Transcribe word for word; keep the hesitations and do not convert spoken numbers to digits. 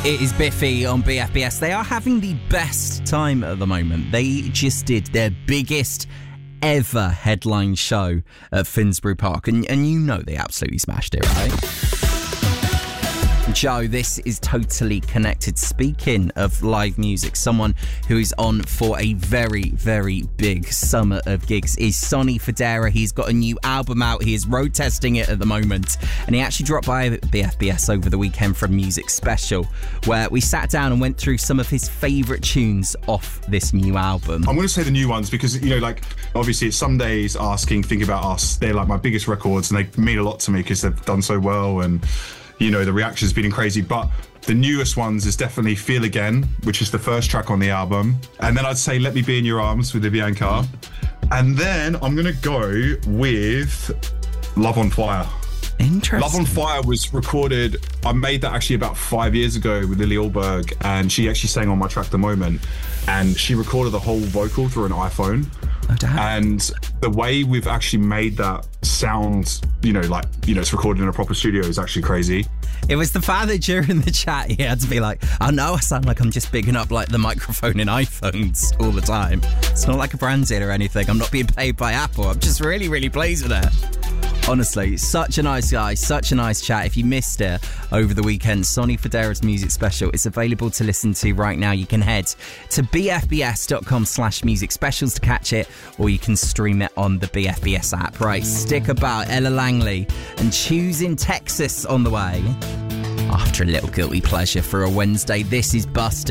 It is Biffy on B F B S. They are having the best time at the moment. They just did their biggest ever headline show at Finsbury Park, and, and you know they absolutely smashed it, right? Joe, this is totally connected. Speaking of live music, someone who is on for a very, very big summer of gigs is Sonny Fodera. He's got a new album out. He is road testing it at the moment. And he actually dropped by B F B S over the weekend for a music special where we sat down and went through some of his favourite tunes off this new album. I'm going to say the new ones because, you know, like, obviously it's Some Days, Asking, Think About Us. They're like my biggest records and they mean a lot to me because they've done so well and, you know, the reaction's been crazy. But the newest ones is definitely Feel Again, which is the first track on the album. And then I'd say Let Me Be in Your Arms with Ibianca. And then I'm going to go with Love on Fire. Interesting. Love on Fire was recorded, I made that actually about five years ago with Lily Alberg, and she actually sang on my track The Moment, and she recorded the whole vocal through an iPhone. Oh, damn. And the way we've actually made that sound, you know, like, you know, it's recorded in a proper studio is actually crazy. It was the fact that during the chat he had to be like, I know I sound like I'm just bigging up like the microphone in iPhones all the time. It's not like a brand deal or anything. I'm not being paid by Apple. I'm just really, really pleased with it. Honestly, such a nice guy, such a nice chat. If you missed it over the weekend, Sonny Fodera's music special is available to listen to right now. You can head to bfbs.com slash music specials to catch it, or you can stream it on the B F B S app. Right, stick about Ella Langley and Choosing Texas on the way. After a little guilty pleasure for a Wednesday, this is Busted.